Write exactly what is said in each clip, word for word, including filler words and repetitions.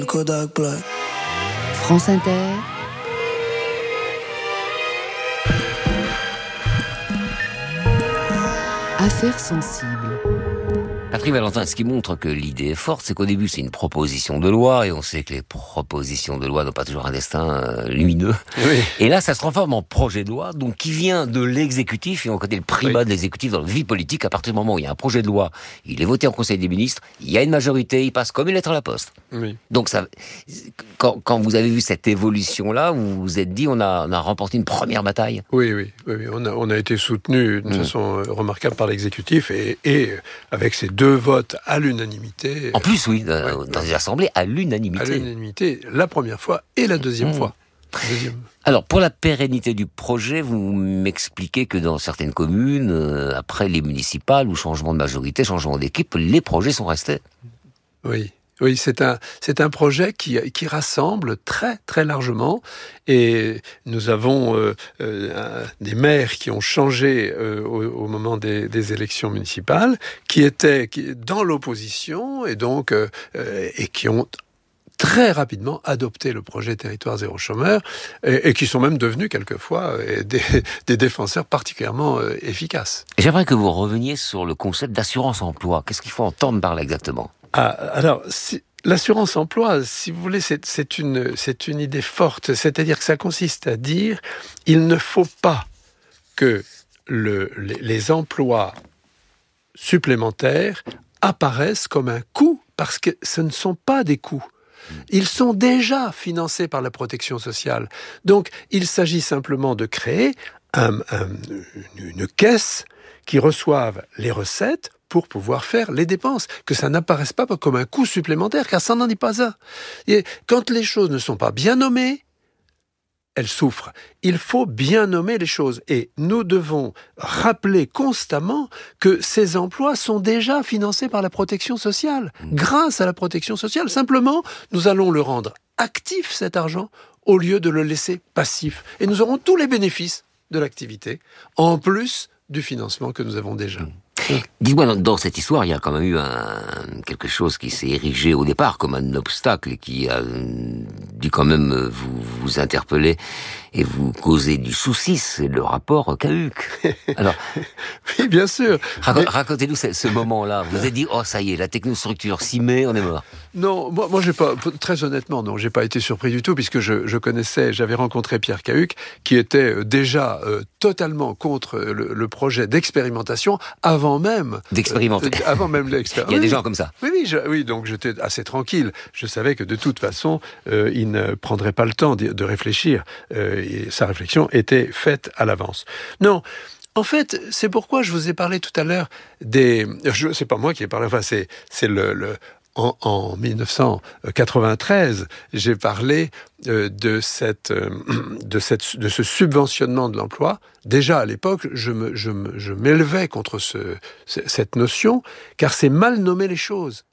Kodak Black. France Inter. Affaires sensibles. Patrick Valentin, ce qui montre que l'idée est forte, c'est qu'au début, c'est une proposition de loi, et on sait que les propositions de loi n'ont pas toujours un destin euh, lumineux. Oui. Et là, ça se transforme en projet de loi, donc qui vient de l'exécutif, et on connaît le primat oui. de l'exécutif dans la vie politique. À partir du moment où il y a un projet de loi, il est voté en Conseil des ministres, il y a une majorité, il passe comme une lettre à la poste. Oui. Donc, ça, quand, quand vous avez vu cette évolution-là, vous vous êtes dit, on a, on a remporté une première bataille. Oui, oui, oui, oui. On, a, on a été soutenu de mmh. façon remarquable par l'exécutif, et, et avec ces deux votes à l'unanimité. En plus, oui, euh, ouais, dans ouais. les assemblées, à l'unanimité. À l'unanimité, la première fois et la deuxième mmh. fois. Deuxième. Alors, pour la pérennité du projet, vous m'expliquez que dans certaines communes, euh, après les municipales ou changement de majorité, changement d'équipe, les projets sont restés. Oui. Oui, c'est un, c'est un projet qui, qui rassemble très, très largement. Et nous avons euh, euh, des maires qui ont changé euh, au, au moment des, des élections municipales, qui étaient qui, dans l'opposition et donc euh, et qui ont très rapidement adopté le projet Territoire zéro chômeur et, et qui sont même devenus quelquefois euh, des, des défenseurs particulièrement euh, efficaces. J'aimerais que vous reveniez sur le concept d'assurance-emploi. Qu'est-ce qu'il faut entendre par là exactement ? Ah, alors, si, l'assurance emploi, si vous voulez, c'est, c'est, une, c'est une idée forte. C'est-à-dire que ça consiste à dire il ne faut pas que le, les, les emplois supplémentaires apparaissent comme un coût, parce que ce ne sont pas des coûts. Ils sont déjà financés par la protection sociale. Donc, il s'agit simplement de créer un, un, une caisse qui reçoive les recettes pour pouvoir faire les dépenses, que ça n'apparaisse pas comme un coût supplémentaire, car ça n'en est pas un. Et quand les choses ne sont pas bien nommées, elles souffrent. Il faut bien nommer les choses. Et nous devons rappeler constamment que ces emplois sont déjà financés par la protection sociale, grâce à la protection sociale. Simplement, nous allons le rendre actif, cet argent, au lieu de le laisser passif. Et nous aurons tous les bénéfices de l'activité, en plus du financement que nous avons déjà. Dis-moi, dans, dans cette histoire, il y a quand même eu un, quelque chose qui s'est érigé au départ comme un obstacle et qui a dû quand même vous, vous interpeller et vous causer du souci, c'est le rapport Cahuc. Alors, oui, bien sûr. Rac- Mais... Racontez-nous ce, ce moment-là. Vous avez dit, oh ça y est, la technostructure s'y met, on est mort. Non, moi, moi j'ai pas, très honnêtement, non, j'ai pas été surpris du tout, puisque je, je connaissais, j'avais rencontré Pierre Cahuc, qui était déjà euh, totalement contre le, le projet d'expérimentation avant même d'expérimenter. Euh, avant même l'expérimentation. Il y a oui, des gens comme ça. Oui, oui, je, oui, donc j'étais assez tranquille. Je savais que de toute façon, euh, il ne prendrait pas le temps de, de réfléchir. Euh, et sa réflexion était faite à l'avance. Non. En fait, c'est pourquoi je vous ai parlé tout à l'heure des... Je, c'est pas moi qui ai parlé, enfin, c'est, c'est le... le En, en dix-neuf cent quatre-vingt-treize, j'ai parlé euh, de, cette, euh, de, cette, de ce subventionnement de l'emploi. Déjà à l'époque, je, me, je, me, je m'élevais contre ce, cette notion, car c'est mal nommer les choses.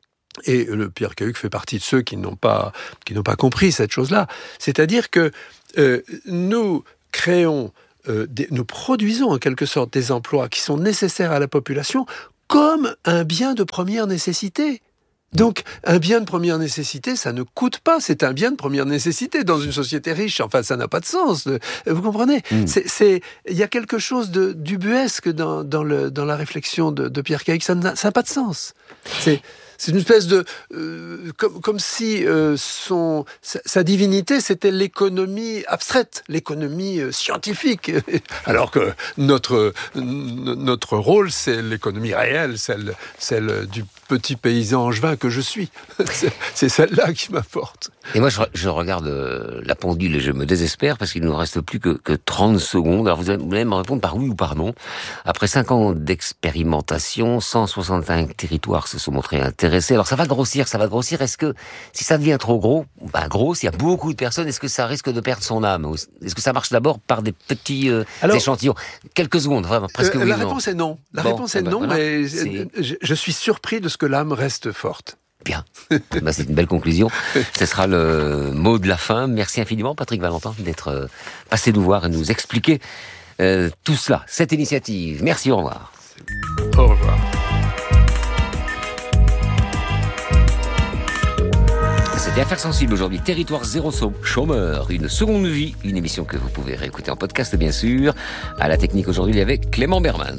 Et le Pierre Cahuc fait partie de ceux qui n'ont pas, qui n'ont pas compris cette chose-là. C'est-à-dire que euh, nous créons, euh, des, nous produisons en quelque sorte des emplois qui sont nécessaires à la population comme un bien de première nécessité. Donc, un bien de première nécessité, ça ne coûte pas. C'est un bien de première nécessité dans une société riche. Enfin, ça n'a pas de sens. Vous comprenez ? mmh. C'est, c'est, il y a quelque chose de d'ubuesque dans, dans, le, dans la réflexion de, de Pierre Cahuc. Ça n'a, ça n'a pas de sens. C'est... C'est une espèce de... Euh, comme, comme si euh, son, sa, sa divinité, c'était l'économie abstraite, l'économie euh, scientifique. Alors que notre, notre rôle, c'est l'économie réelle, celle, celle du petit paysan angevin que je suis. C'est, c'est celle-là qui m'apporte. Et moi, je, je regarde euh, la pendule et je me désespère parce qu'il ne nous reste plus que, que trente secondes. Alors, vous allez, vous allez me répondre par oui ou par non. Après cinq ans d'expérimentation, cent soixante-cinq territoires se sont montrés intéressés. Alors, ça va grossir, ça va grossir. Est-ce que, si ça devient trop gros, ben gros, s'il y a beaucoup de personnes, est-ce que ça risque de perdre son âme ? Est-ce que ça marche d'abord par des petits euh, Alors, échantillons ? Quelques secondes, vraiment, presque euh, oui, La non. réponse est non. La bon, réponse est ben non, voilà, mais c'est... je, je suis surpris de ce que l'âme reste forte. Bien. Ben, c'est une belle conclusion. Ce sera le mot de la fin. Merci infiniment, Patrick Valentin, d'être euh, passé nous voir et nous expliquer euh, tout cela, cette initiative. Merci, au revoir. Au revoir. C'est Et Affaires sensibles aujourd'hui, territoire zéro chômeur, une seconde vie, une émission que vous pouvez réécouter en podcast bien sûr. À la technique aujourd'hui, il y avait Clément Berman.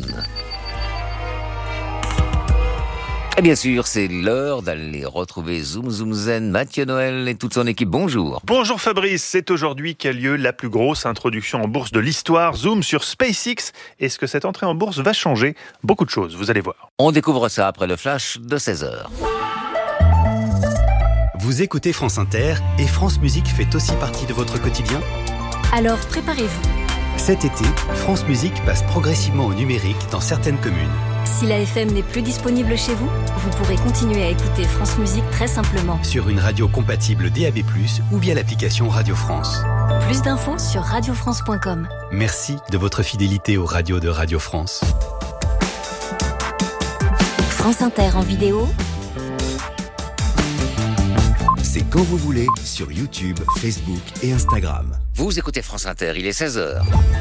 Et bien sûr, c'est l'heure d'aller retrouver Zoom Zoom Zen, Mathieu Noël et toute son équipe. Bonjour. Bonjour Fabrice, c'est aujourd'hui qu'a lieu la plus grosse introduction en bourse de l'histoire. Zoom sur SpaceX. Est-ce que cette entrée en bourse va changer beaucoup de choses? Vous allez voir. On découvre ça après le flash de seize heures. Vous écoutez France Inter et France Musique fait aussi partie de votre quotidien? Alors préparez-vous. Cet été, France Musique passe progressivement au numérique dans certaines communes. Si la F M n'est plus disponible chez vous, vous pourrez continuer à écouter France Musique très simplement. Sur une radio compatible D A B plus, ou via l'application Radio France. Plus d'infos sur radio france point com. Merci de votre fidélité aux radios de Radio France. France Inter en vidéo. C'est quand vous voulez sur YouTube, Facebook et Instagram. Vous écoutez France Inter, il est seize heures.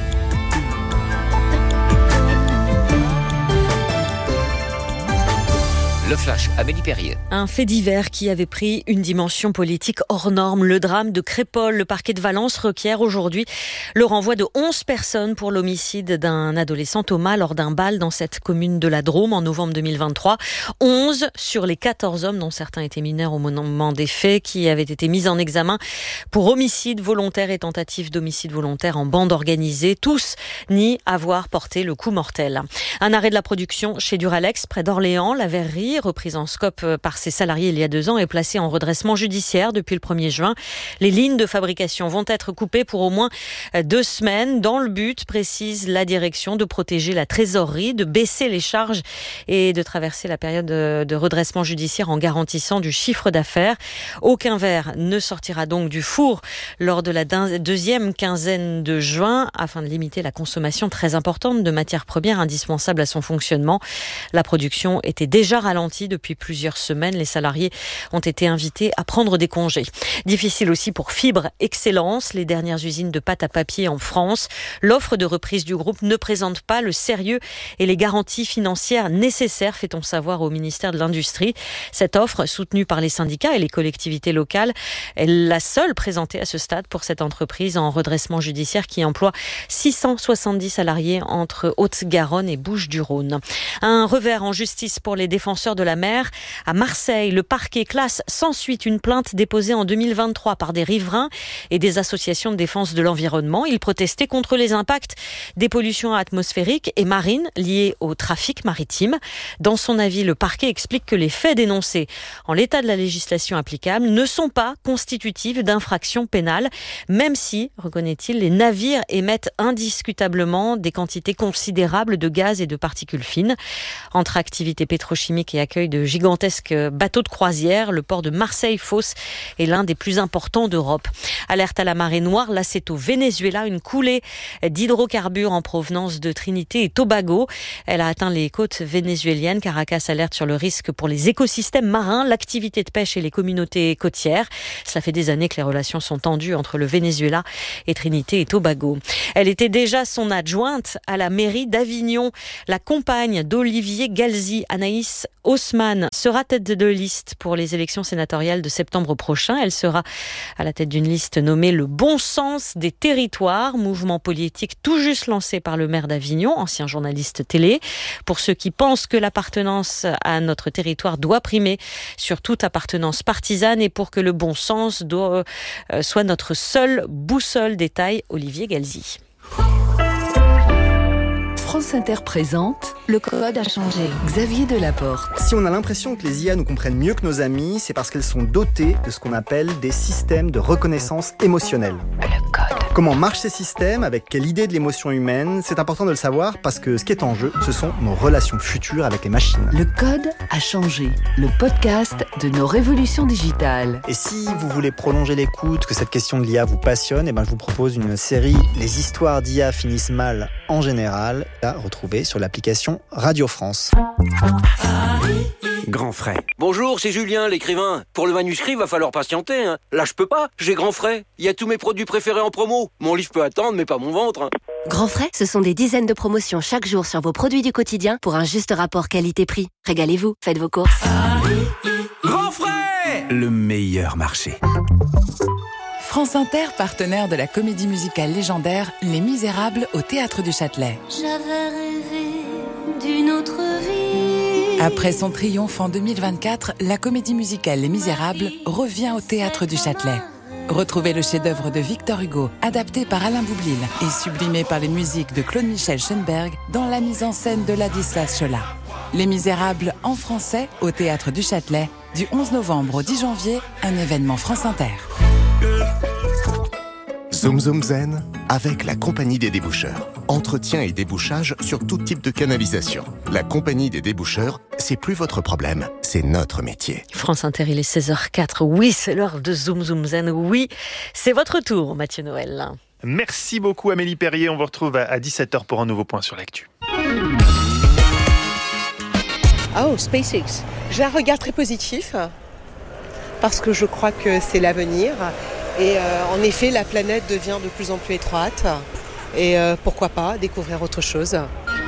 Le flash, Amélie Perrier. Un fait divers qui avait pris une dimension politique hors norme. Le drame de Crépol. Le parquet de Valence requiert aujourd'hui le renvoi de onze personnes pour l'homicide d'un adolescent, Thomas, lors d'un bal dans cette commune de la Drôme en novembre deux mille vingt-trois. onze sur les quatorze hommes, dont certains étaient mineurs au moment des faits, qui avaient été mis en examen pour homicide volontaire et tentative d'homicide volontaire en bande organisée. Tous nient avoir porté le coup mortel. Un arrêt de la production chez Duralex, près d'Orléans. La verrerie, reprise en scope par ses salariés il y a deux ans, est placée en redressement judiciaire depuis le premier juin. Les lignes de fabrication vont être coupées pour au moins deux semaines dans le but, précise la direction, de protéger la trésorerie, de baisser les charges et de traverser la période de redressement judiciaire en garantissant du chiffre d'affaires. Aucun verre ne sortira donc du four lors de la deuxième quinzaine de juin afin de limiter la consommation très importante de matières premières indispensables à son fonctionnement. La production était déjà ralentie depuis plusieurs semaines. Les salariés ont été invités à prendre des congés. Difficile aussi pour Fibre Excellence, les dernières usines de pâte à papier en France. L'offre de reprise du groupe ne présente pas le sérieux et les garanties financières nécessaires, fait-on savoir au ministère de l'Industrie. Cette offre, soutenue par les syndicats et les collectivités locales, est la seule présentée à ce stade pour cette entreprise en redressement judiciaire qui emploie six cent soixante-dix salariés entre Haute-Garonne et Bouches-du-Rhône. Un revers en justice pour les défenseurs de la mer. À Marseille, le parquet classe sans suite une plainte déposée en deux mille vingt-trois par des riverains et des associations de défense de l'environnement. Ils protestaient contre les impacts des pollutions atmosphériques et marines liées au trafic maritime. Dans son avis, le parquet explique que les faits dénoncés en l'état de la législation applicable ne sont pas constitutifs d'infractions pénales, même si, reconnaît-il, les navires émettent indiscutablement des quantités considérables de gaz et de particules fines. Entre activités pétrochimiques et accueil de gigantesques bateaux de croisière, le port de Marseille-Fos est l'un des plus importants d'Europe. Alerte à la marée noire, là c'est au Venezuela, une coulée d'hydrocarbures en provenance de Trinité et Tobago. Elle a atteint les côtes vénézuéliennes. Caracas alerte sur le risque pour les écosystèmes marins, l'activité de pêche et les communautés côtières. Cela fait des années que les relations sont tendues entre le Venezuela et Trinité et Tobago. Elle était déjà son adjointe à la mairie d'Avignon. La compagne d'Olivier Galzi, Anaïs Haussmann, sera tête de liste pour les élections sénatoriales de septembre prochain. Elle sera à la tête d'une liste nommée Le Bon Sens des Territoires, mouvement politique tout juste lancé par le maire d'Avignon, ancien journaliste télé. Pour ceux qui pensent que l'appartenance à notre territoire doit primer sur toute appartenance partisane et pour que le bon sens doit, euh, soit notre seule boussole, détaille Olivier Galzi. France Inter présente Le code a changé. Xavier Delaporte. Si on a l'impression que les I A nous comprennent mieux que nos amis, c'est parce qu'elles sont dotées de ce qu'on appelle des systèmes de reconnaissance émotionnelle. Le code. Comment marchent ces systèmes, avec quelle idée de l'émotion humaine, c'est important de le savoir parce que ce qui est en jeu, ce sont nos relations futures avec les machines. Le code a changé. Le podcast de nos révolutions digitales. Et si vous voulez prolonger l'écoute, que cette question de l'I A vous passionne, eh ben je vous propose une série « Les histoires d'I A finissent mal en général » à retrouver sur l'application Radio France. Grand frais. Bonjour, c'est Julien, l'écrivain. Pour le manuscrit, va falloir patienter. Hein. Là, je peux pas. J'ai Grand frais. Il y a tous mes produits préférés en promo. Mon livre peut attendre, mais pas mon ventre. Hein. Grand frais, ce sont des dizaines de promotions chaque jour sur vos produits du quotidien pour un juste rapport qualité-prix. Régalez-vous, faites vos courses. Grand frais. le meilleur marché. France Inter, partenaire de la comédie musicale légendaire Les Misérables au Théâtre du Châtelet. J'avais rêvé d'une autre vie. Après son triomphe en deux mille vingt-quatre, la comédie musicale Les Misérables revient au Théâtre du Châtelet. Retrouvez le chef-d'œuvre de Victor Hugo, adapté par Alain Boublil et sublimé par les musiques de Claude-Michel Schoenberg dans la mise en scène de Ladislas Chola. Les Misérables en français au Théâtre du Châtelet, du onze novembre au dix janvier, un événement France Inter. Zoom Zoom Zen avec la Compagnie des Déboucheurs. Entretien et débouchage sur tout type de canalisation. La Compagnie des Déboucheurs, c'est plus votre problème, c'est notre métier. France Inter, il est seize heures quatre. Oui, c'est l'heure de Zoom Zoom Zen. Oui, c'est votre tour, Mathieu Noël. Merci beaucoup Amélie Perrier. On vous retrouve à dix-sept heures pour un nouveau point sur l'actu. Oh, SpaceX. J'ai un regard très positif parce que je crois que c'est l'avenir. Et euh, en effet, la planète devient de plus en plus étroite. Et euh, pourquoi pas découvrir autre chose.